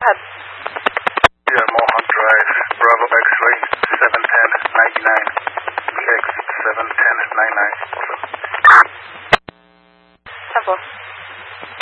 ahead. Yeah, Mohan Drive, Bravo X-ray, 71099, BX 71099. Temple.